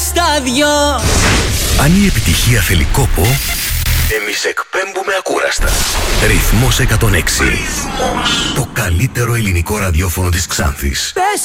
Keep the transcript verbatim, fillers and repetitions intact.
στα δυο. Αν η επιτυχία θέλει κόπο, εμείς εκπέμπουμε ακούραστα. Ρυθμός εκατόν έξι. Ρυθμός. Το καλύτερο ελληνικό ραδιόφωνο της Ξάνθης. Πες